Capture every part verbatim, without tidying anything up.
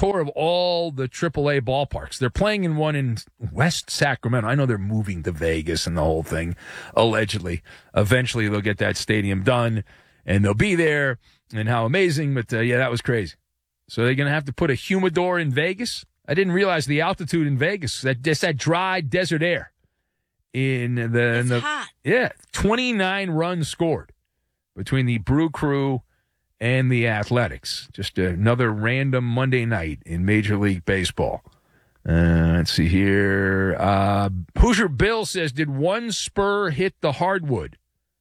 tour of all the triple A ballparks. They're playing in one in West Sacramento. I know they're moving to Vegas and the whole thing, allegedly. Eventually, they'll get that stadium done, and they'll be there, and how amazing. But, uh, yeah, that was crazy. So they're going to have to put a humidor in Vegas? I didn't realize the altitude in Vegas. That just that dry desert air. In the, it's in the hot. Yeah, twenty-nine runs scored between the Brew Crew and the Athletics. Just another random Monday night in Major League Baseball. Uh, let's see here. Uh, Hoosier Bill says, did one spur hit the hardwood?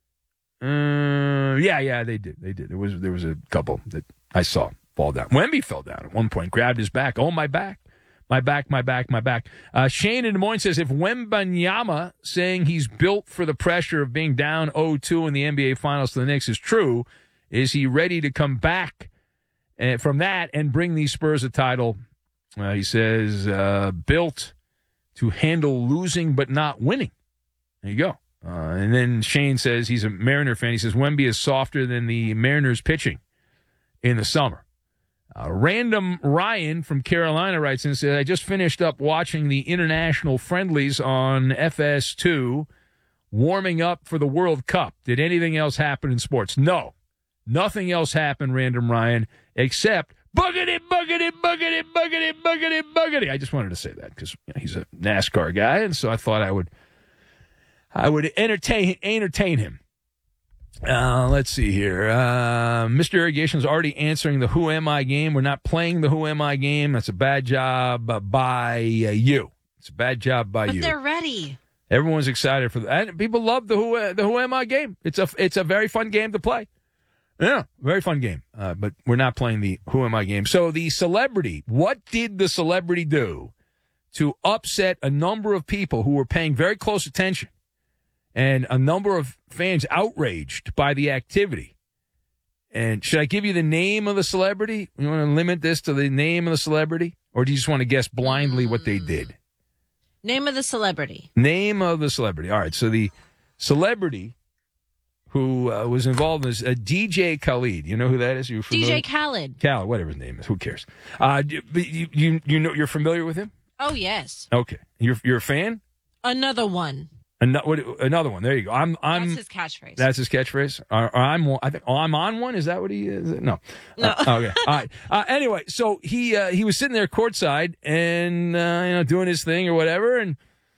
Uh, yeah, yeah, they did. They did. There was there was a couple that I saw fall down. Wemby fell down at one point, grabbed his back. Oh, my back. My back, my back, my back. Uh, Shane in Des Moines says, if Wembanyama saying he's built for the pressure of being down oh two in the N B A Finals to the Knicks is true, is he ready to come back uh, from that and bring these Spurs a title? Uh, he says, uh, built to handle losing but not winning. There you go. Uh, and then Shane says he's a Mariner fan. He says, Wemby is softer than the Mariners pitching in the summer. Uh, Random Ryan from Carolina writes in and says, I just finished up watching the international friendlies on F S two, warming up for the World Cup. Did anything else happen in sports? No. Nothing else happened, Random Ryan, except buggity, buggity, buggity, buggity, buggity, buggity. I just wanted to say that because you know, he's a NASCAR guy, and so I thought I would I would entertain entertain him. Uh, let's see here. Uh, Mister Irrigation is already answering the Who Am I game. We're not playing the Who Am I game. That's a bad job uh, by uh, you. It's a bad job by but you. But they're ready. Everyone's excited for that. And people love the Who uh, the Who Am I game. It's a it's a very fun game to play. Yeah, very fun game. Uh, but we're not playing the Who Am I game. So the celebrity, what did the celebrity do to upset a number of people who were paying very close attention? And a number of fans outraged by the activity. And should I give you the name of the celebrity? You want to limit this to the name of the celebrity? Or do you just want to guess blindly what they did? Name of the celebrity. Name of the celebrity. All right, so the celebrity who uh, was involved is uh, D J Khaled. You know who that is? You D J Khaled. Khaled, whatever his name is. Who cares? Uh, you, you, you know, you're familiar with him? Oh, yes. Okay. You're, you're a fan? Another one. Another one. There you go. I'm. I'm. That's his catchphrase. That's his catchphrase. Or, or I'm. I think. Oh, I'm on one. Is that what he is? No. No. Uh, okay. All right. Uh, anyway, so he uh, he was sitting there courtside and uh, you know doing his thing or whatever, and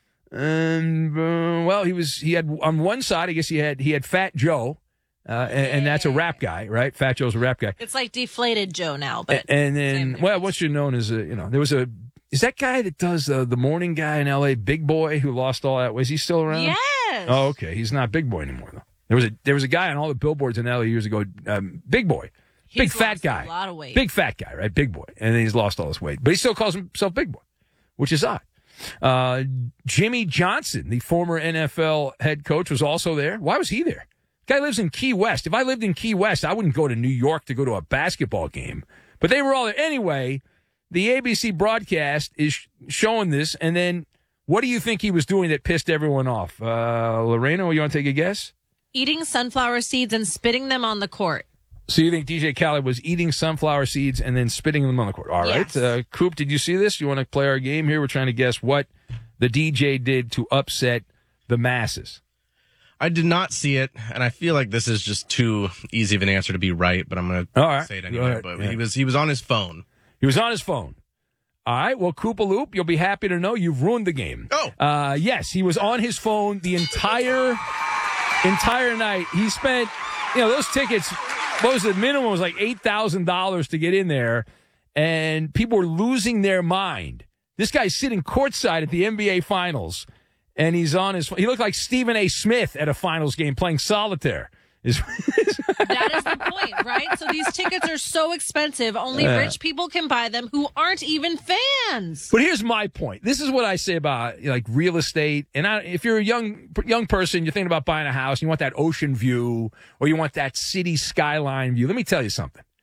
and uh, well, he was he had on one side. I guess he had he had Fat Joe, uh, and, yeah. and that's a rap guy, right? Fat Joe's a rap guy. It's like Deflated Joe now, but and, and then well, what's you known as a you know there was a. Is that guy that does uh, the morning guy in L A, Big Boy, who lost all that? Was he still around? Yes. Oh, okay. He's not Big Boy anymore, though. There was a there was a guy on all the billboards in L A years ago, um, Big Boy, he's big fat guy, a lot of weight. Big fat guy, right? Big Boy, and then he's lost all his weight, but he still calls himself Big Boy, which is odd. Uh, Jimmy Johnson, the former N F L head coach, was also there. Why was he there? Guy lives in Key West. If I lived in Key West, I wouldn't go to New York to go to a basketball game. But they were all there anyway. The A B C broadcast is showing this, and then what do you think he was doing that pissed everyone off? Uh, Lorena, you want to take a guess? Eating sunflower seeds and spitting them on the court. So you think D J Khaled was eating sunflower seeds and then spitting them on the court? All right. Yes. Uh, Coop, did you see this? You want to play our game here? We're trying to guess what the D J did to upset the masses. I did not see it, and I feel like this is just too easy of an answer to be right, but I'm going right. to say it anyway. But yeah. he was he was on his phone. He was on his phone. All right. Well, Koopaloop, you'll be happy to know you've ruined the game. Oh. Uh, yes, he was on his phone the entire entire night. He spent, you know, those tickets, what was the minimum? was like eight thousand dollars to get in there, and people were losing their mind. This guy's sitting courtside at the N B A Finals, and he's on his phone. He looked like Stephen A. Smith at a Finals game playing solitaire. Is that is the point, right? So these tickets are so expensive, only uh, rich people can buy them who aren't even fans. But here's my point. This is what I say about you know, like real estate. And I, if you're a young young person, you're thinking about buying a house, you want that ocean view, or you want that city skyline view. Let me tell you something.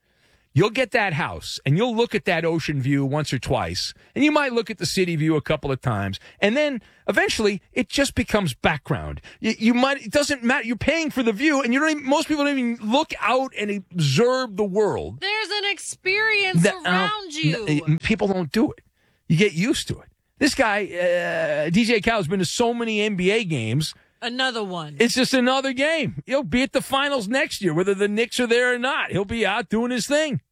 You'll get that house, and you'll look at that ocean view once or twice, and you might look at the city view a couple of times, and then eventually it just becomes background. You, you might it doesn't matter. You're paying for the view, and you don't. Even, most people don't even look out and observe the world. There's an experience That, uh, around you. n- people don't do it. You get used to it. This guy, uh, D J Khaled's been to so many N B A games. Another one. It's just another game. He'll be at the finals next year, whether the Knicks are there or not. He'll be out doing his thing.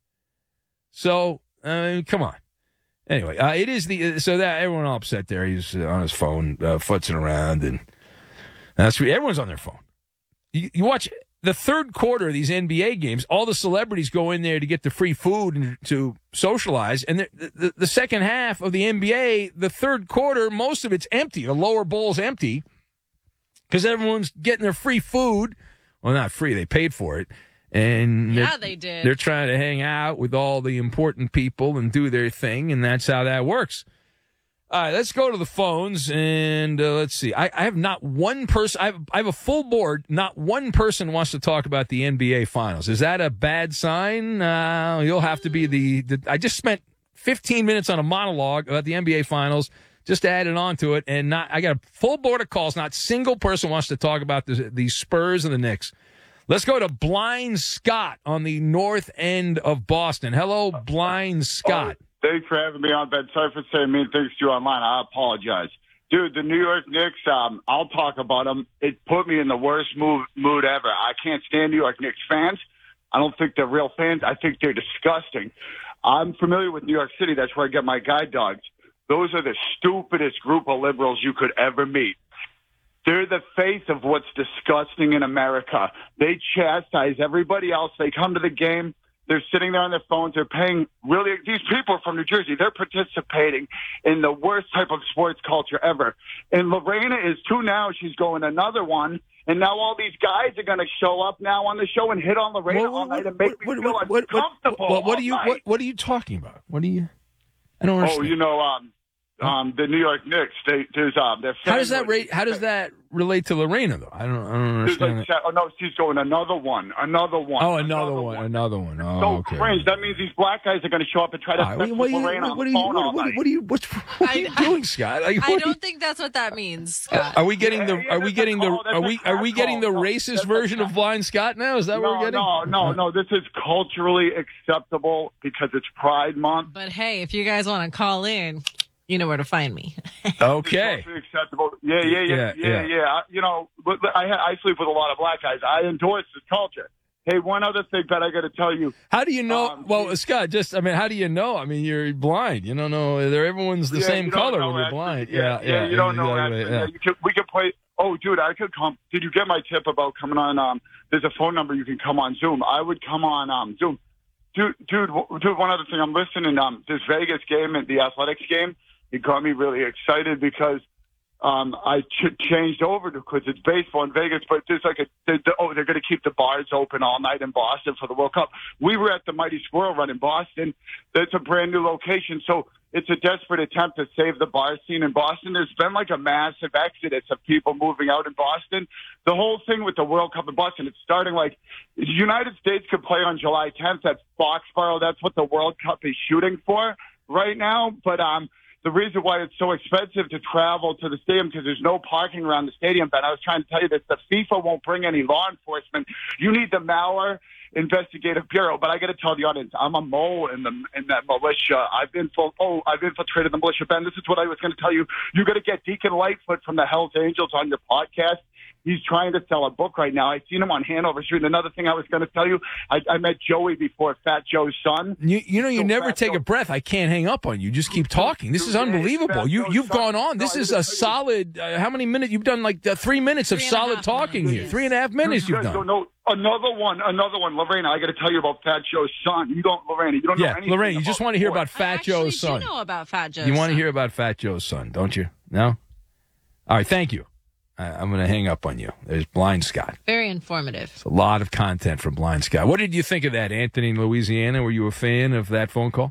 So, uh, come on. Anyway, uh, it is the so that everyone all upset there. He's uh, on his phone, uh, futzing around, and that's everyone's on their phone. You, you watch the third quarter of these N B A games. All the celebrities go in there to get the free food and to socialize, and the, the, the second half of the N B A, the third quarter, most of it's empty. The lower bowl's empty. Because everyone's getting their free food. Well, not free. They paid for it. And Yeah, they did. They're trying to hang out with all the important people and do their thing, and that's how that works. All right, let's go to the phones, and uh, let's see. I, I have not one person. I have, I have a full board. Not one person wants to talk about the N B A Finals. Is that a bad sign? Uh, you'll have to be the, the – I just spent fifteen minutes on a monologue about the N B A Finals. Just added on to it, and not I got a full board of calls. Not a single person wants to talk about the, the Spurs and the Knicks. Let's go to Blind Scott on the north end of Boston. Hello, Blind Scott. Oh, thanks for having me on, Ben. Sorry for saying mean things to you online. I apologize. Dude, the New York Knicks, um, I'll talk about them. It put me in the worst mood, mood ever. I can't stand New York Knicks fans. I don't think they're real fans. I think they're disgusting. I'm familiar with New York City. That's where I get my guide dogs. Those are the stupidest group of liberals you could ever meet. They're the face of what's disgusting in America. They chastise everybody else. They come to the game. They're sitting there on their phones. They're paying really – these people are from New Jersey. They're participating in the worst type of sports culture ever. And Lorena is too now. She's going another one. And now all these guys are going to show up now on the show and hit on Lorena all night and make what, me feel what, what, uncomfortable what, what, all are you, night. what, what are you talking about? What are you – I don't understand. Oh, you know, um, um, the New York Knicks. They, there's um, their How does that rate? How does that relate to Lorena though? I don't. I don't understand. Like, oh no, she's going another one, another one. Oh, another, another one, one, another one. Oh, so okay. cringe. That means these black guys are going to show up and try to Right, sex what, with what, Lorena what, on what, the what, phone what, all what, night. what are you? What's, what are you I- doing, Scott? Like, I what are don't you- think that's what that means, Scott. Are we getting the? Yeah, yeah, Are we that's a getting the? call. That's Are a we? Are we cat getting the call. No, racist that's a version of cat. Blind Scott now? Is that what no, we're getting? no, no, no. This is culturally acceptable because it's Pride Month. But hey, if you guys want to call in, you know where to find me. Okay. It's culturally acceptable. Yeah, yeah, yeah, Yeah, yeah, yeah. yeah. I- You know, but I, I sleep with a lot of black guys. I endorse this culture. Hey, one other thing that I got to tell you. How do you know? Um, well, Scott, just I mean, how do you know? I mean, you're blind. You don't know. They're everyone's the Yeah, same you don't color know when you're accent. blind. Yeah, Yeah, yeah. you don't know exactly, accent. yeah. Yeah, you could, we could play. Oh, dude, I could come. Did you get my tip about coming on? Um, there's a phone number you can come on Zoom. I would come on um Zoom. Dude, dude, w- dude. One other thing, I'm listening. Um, this Vegas game and the Athletics game, it got me really excited because um I ch- changed over to because it's baseball in Vegas, but there's like a they, they, oh they're going to keep the bars open all night in Boston for the World Cup. We were at the Mighty Squirrel Run in Boston. That's a brand new location, so it's a desperate attempt to save the bar scene in Boston. There's been like a massive exodus of people moving out in Boston. The whole thing with the World Cup in Boston, it's starting like the United States could play on July tenth at Foxborough. That's what the World Cup is shooting for right now. But um, the reason why it's so expensive to travel to the stadium because there's no parking around the stadium. Ben, I was trying to tell you this. The FIFA won't bring any law enforcement. You need the Mauer Investigative Bureau. But I got to tell the audience, I'm a mole in the in that militia. I've been full, oh, I've infiltrated the militia. Ben, this is what I was going to tell you. You got to get Deacon Lightfoot from the Hells Angels on your podcast. He's trying to sell a book right now. I seen him on Hanover Street. Another thing I was going to tell you, I, I met Joey before, Fat Joe's son. You, you know, you So never Fat take Joe- a breath. I can't hang up on you. Just keep talking. This is Yeah, unbelievable. Fat You, Joe's you've son. gone on. No, This I is didn't a tell you. solid, uh, how many minutes? You've done like uh, three minutes of Three and a solid half talking minutes. here. Three and a half minutes you've Good. So, done. no, another one, another one. Lorena, I got to tell you about Fat Joe's son. You don't, Lorena, you don't know Yeah, anything Lorraine, you just want to hear about I Fat actually Joe's son. do know about Fat Joe's You want to son. hear about Fat Joe's son, don't you? No? All right, thank you. I, I'm going to hang up on you. There's Blind Scott. Very informative. It's a lot of content from Blind Scott. What did you think of that, Anthony in Louisiana? Were you a fan of that phone call?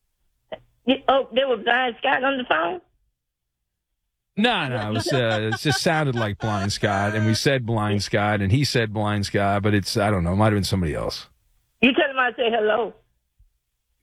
You- Oh, there was Blind Scott on the phone? No, no, it was uh, it just sounded like Blind Scott, and we said Blind Scott, and he said Blind Scott, but it's I don't know, it might have been somebody else. You tell him I say hello.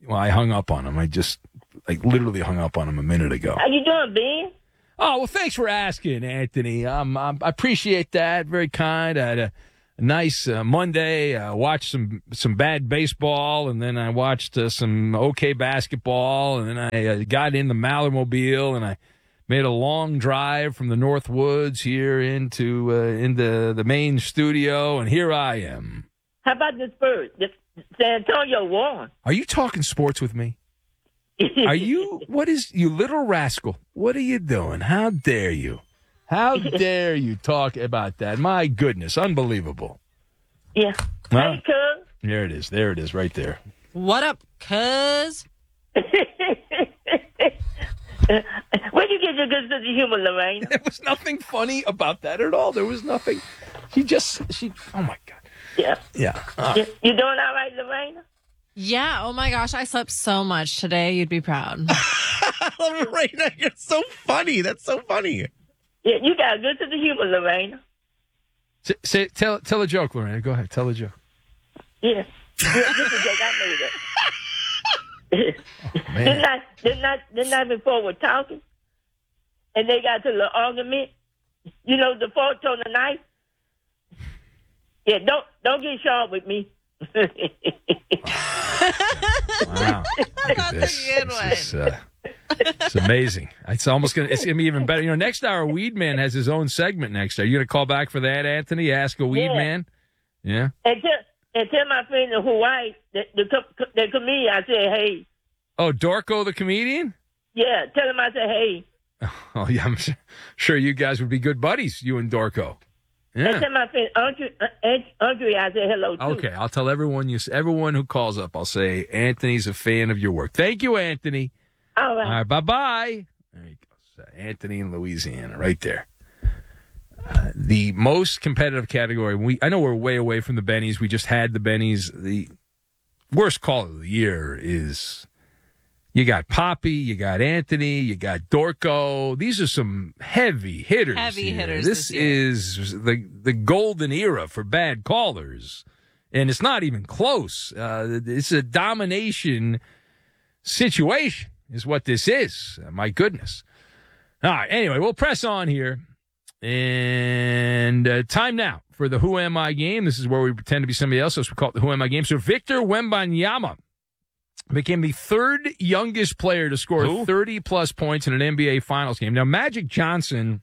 well, I hung up on him. I just, like, literally hung up on him a minute ago. How you doing, Ben? Oh, well, thanks for asking, Anthony. Um, um, I appreciate that. Very kind. I had a, a nice uh, Monday. I watched some some bad baseball, and then I watched uh, some okay basketball, and then I uh, got in the Mallermobile, and I made a long drive from the North Woods here into uh, into the main studio, and here I am. How about the Spurs? The San Antonio won. Are you talking sports with me? Are you, what is, you little rascal, what are you doing? How dare you? How dare you talk about that? My goodness, unbelievable. Yeah. Huh? Hey, cuz. There it is. There it is right there. What up, cuz? Where'd you get your good sense of humor, Lorraine? There was nothing funny about that at all. There was nothing. She just, she, oh my God. Yeah. Yeah. Uh, You, you doing all right, Lorraine? Yeah. Oh my gosh, I slept so much today. You'd be proud. Lorena, you're so funny. That's so funny. Yeah, you got a good sense of humor, Lorraine. say, say, tell, tell a joke, Lorena. Go ahead. Tell a joke. Yeah. This is a joke. I made it. Man. Didn't I, didn't I, didn't I before we're talking? And they got to the argument. You know, the fork on the knife? Yeah, don't don't get sharp with me. Wow. Look at That's this. a good This is, uh, it's amazing. It's almost gonna. It's gonna be even better. You know, next hour, Weed Man has his own segment. Next hour, you gonna call back for that, Anthony? Ask a Weed Yeah. Man. Yeah. And tell, and tell my friend in Hawaii, the, the, co- the comedian, I said, hey. Oh, Dorco the comedian. Yeah, tell him I said, hey. Oh yeah, I'm su- sure you guys would be good buddies, you and Dorco. And Yeah. tell my friend Andre, uh, Andre I said hello, too. Okay, I'll tell everyone you everyone who calls up. I'll say Anthony's a fan of your work. Thank you, Anthony. All right. All right, bye bye. There you go, so Anthony in Louisiana, right there. Uh, the most competitive category. We I know we're way away from the Bennies. We just had the Bennies. The worst call of the year is you got Poppy, you got Anthony, you got Dorco. These are some heavy hitters. Heavy here. hitters This this year. is the the golden era for bad callers, and it's not even close. Uh, it's a domination situation, is what this is. Uh, my goodness. All right. Anyway, we'll press on here. And uh, time now for the Who Am I game. This is where we pretend to be somebody else, so we call it the Who Am I game. So Victor Wembanyama became the third youngest player to score Who? thirty-plus points in an N B A Finals game. Now, Magic Johnson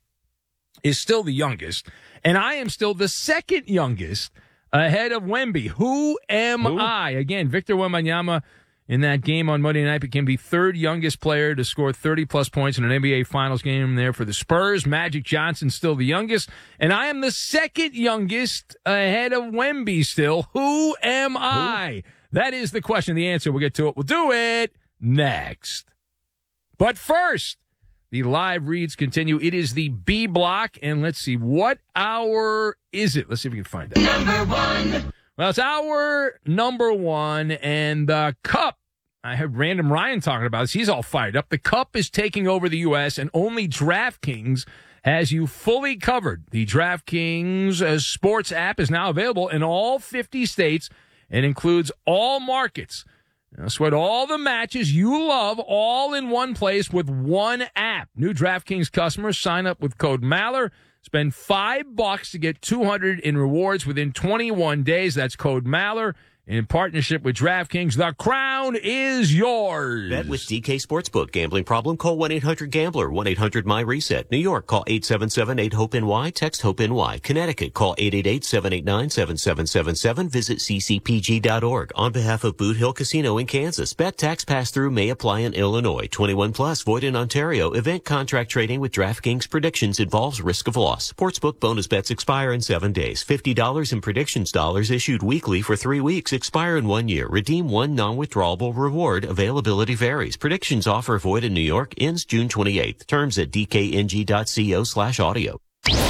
is still the youngest, and I am still the second youngest ahead of Wemby. Who am Who? I? Again, Victor Wembanyama in that game on Monday night became the third youngest player to score thirty-plus points in an N B A Finals game there for the Spurs. Magic Johnson still the youngest, and I am the second youngest ahead of Wemby still. Who am I? That is the question. The answer. We'll get to it. We'll do it next. But first, the live reads continue. It is the B block, and let's see, what hour is it? Let's see if we can find out. Number one. Well, it's hour number one, and the Cup. I have Random Ryan talking about this. He's all fired up. The Cup is taking over the U S, and only DraftKings has you fully covered. The DraftKings uh, sports app is now available in all fifty states and includes all markets. Now, sweat all the matches you love all in one place with one app. New DraftKings customers sign up with code Maller. Spend five bucks to get two hundred in rewards within twenty-one days. That's code Maller. In partnership with DraftKings, the crown is yours. Bet with D K Sportsbook. Gambling problem? Call one eight hundred gambler. one eight hundred my reset. New York, call eight seven seven eight hope N Y. Text HOPE-NY. Connecticut, call eight eight eight seven eight nine seven seven seven seven. Visit c c p g dot org. On behalf of Boot Hill Casino in Kansas, bet tax pass-through may apply in Illinois. twenty-one plus, void in Ontario. Event contract trading with DraftKings predictions involves risk of loss. Sportsbook bonus bets expire in seven days. fifty dollars in predictions dollars issued weekly for three weeks. Expire in one year. Redeem one non-withdrawable reward. Availability varies. Predictions offer void in New York. Ends June twenty-eighth. Terms at d k n g dot co slash audio.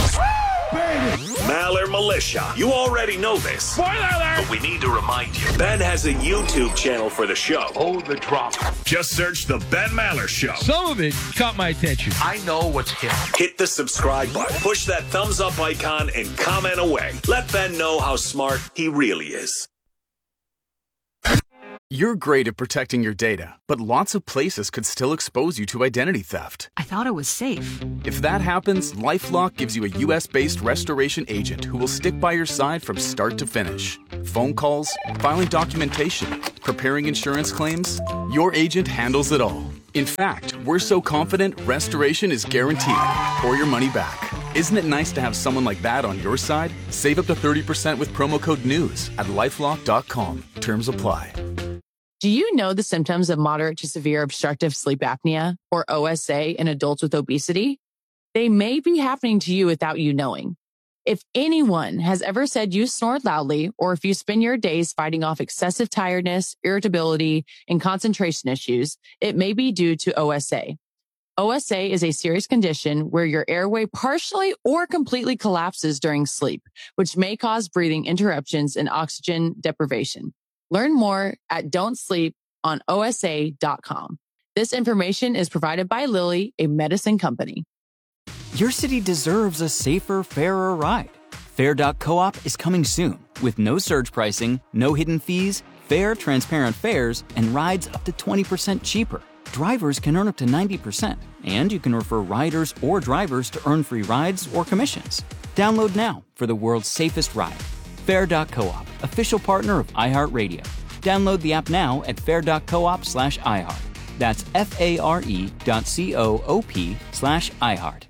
Maller Militia. You already know this. Spoiler alert! But we need to remind you. Ben has a YouTube channel for the show. Oh, the drama. Just search The Ben Maller Show. Some of it caught my attention. I know what's hip. Hit the subscribe button. Push that thumbs up icon and comment away. Let Ben know how smart he really is. You're great at protecting your data, but lots of places could still expose you to identity theft. I thought it was safe. If that happens, LifeLock gives you a U S-based restoration agent who will stick by your side from start to finish. Phone calls, filing documentation, preparing insurance claims, your agent handles it all. In fact, we're so confident restoration is guaranteed or your money back. Isn't it nice to have someone like that on your side? Save up to thirty percent with promo code NEWS at lifelock dot com. Terms apply. Do you know the symptoms of moderate to severe obstructive sleep apnea, or O S A, in adults with obesity? They may be happening to you without you knowing. If anyone has ever said you snore loudly, or if you spend your days fighting off excessive tiredness, irritability, and concentration issues, it may be due to O S A. O S A is a serious condition where your airway partially or completely collapses during sleep, which may cause breathing interruptions and oxygen deprivation. Learn more at don't sleep on O S A dot com. This information is provided by Lilly, a medicine company. Your city deserves a safer, fairer ride. Fair dot coop is coming soon with no surge pricing, no hidden fees, fair, transparent fares, and rides up to twenty percent cheaper. Drivers can earn up to ninety percent, and you can refer riders or drivers to earn free rides or commissions. Download now for the world's safest ride. Fair dot coop, official partner of iHeartRadio. Download the app now at fair dot coop slash iHeart. That's F-A-R-E dot C-O-O-P slash iHeart.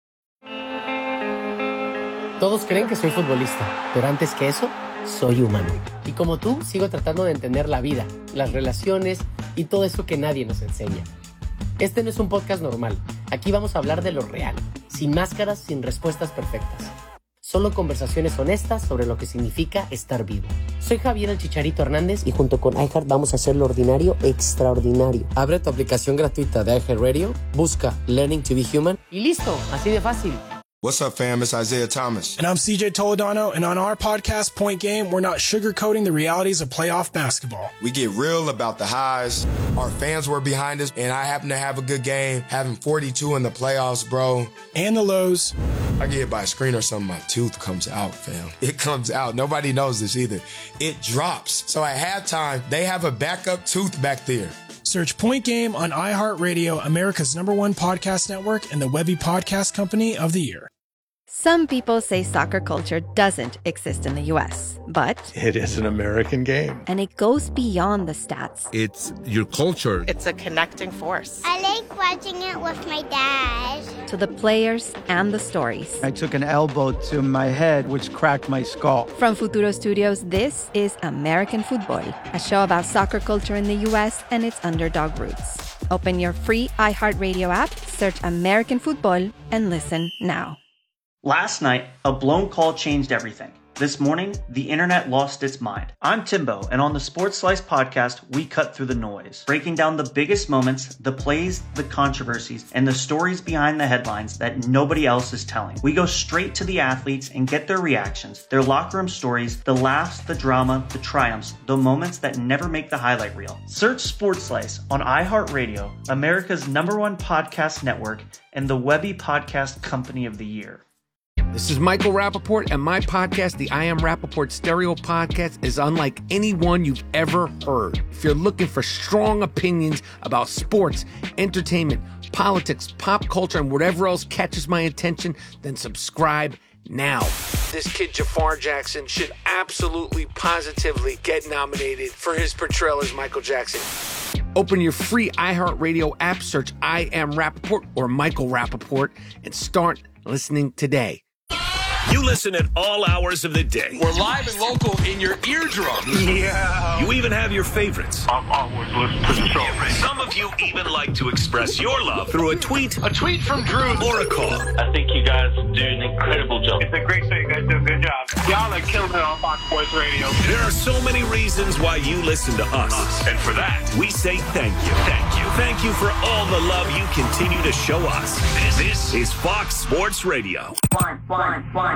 Todos creen que soy futbolista, pero antes que eso, soy humano. Y como tú, sigo tratando de entender la vida, las relaciones y todo eso que nadie nos enseña. Este no es un podcast normal. Aquí vamos a hablar de lo real, sin máscaras, sin respuestas perfectas. Solo conversaciones honestas sobre lo que significa estar vivo. Soy Javier el Chicharito Hernández y junto con iHeart vamos a hacer lo ordinario extraordinario. Abre tu aplicación gratuita de iHeartRadio, busca Learning to be Human y listo, así de fácil. What's up, fam? It's Isaiah Thomas. And I'm C J Toledano, and on our podcast, Point Game, we're not sugarcoating the realities of playoff basketball. We get real about the highs. Our fans were behind us, and I happen to have a good game, having forty-two in the playoffs, bro. And the lows. I get hit by a screen or something, my tooth comes out, fam. It comes out. Nobody knows this either. It drops. So at halftime, they have a backup tooth back there. Search Point Game on iHeartRadio, America's number one podcast network, and the Webby Podcast Company of the Year. Some people say soccer culture doesn't exist in the U S, but it is an American game. And it goes beyond the stats. It's your culture. It's a connecting force. I like watching it with my dad. To the players and the stories. I took an elbow to my head, which cracked my skull. From Futuro Studios, this is American Football, a show about soccer culture in the U S and its underdog roots. Open your free iHeartRadio app, search American Football, and listen now. Last night, a blown call changed everything. This morning, the internet lost its mind. I'm Timbo, and on the Sports Slice podcast, we cut through the noise, breaking down the biggest moments, the plays, the controversies, and the stories behind the headlines that nobody else is telling. We go straight to the athletes and get their reactions, their locker room stories, the laughs, the drama, the triumphs, the moments that never make the highlight reel. Search Sports Slice on iHeartRadio, America's number one podcast network, and the Webby Podcast Company of the Year. This is Michael Rappaport, and my podcast, the I Am Rappaport Stereo Podcast, is unlike any one you've ever heard. If you're looking for strong opinions about sports, entertainment, politics, pop culture, and whatever else catches my attention, then subscribe now. This kid, Jafar Jackson, should absolutely, positively get nominated for his portrayal as Michael Jackson. Open your free iHeartRadio app, search I Am Rappaport or Michael Rappaport, and start listening today. You listen at all hours of the day. We're live and local in your eardrums. Yeah. You even have your favorites. I'm always listening to the show. Some of you even like to express your love through a tweet, a tweet from Drew, or a call. I think you guys do an incredible job. It's a great show. You guys do a good job. Y'all are killing it on Fox Sports Radio. There are so many reasons why you listen to us. And for that, we say thank you. Thank you. Thank you for all the love you continue to show us. This is Fox Sports Radio. One, one, one.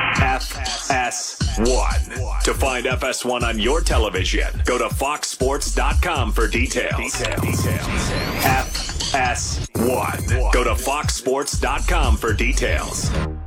F S one. To find F S one on your television, go to fox sports dot com for details. Details. F S one. Go to fox sports dot com for details.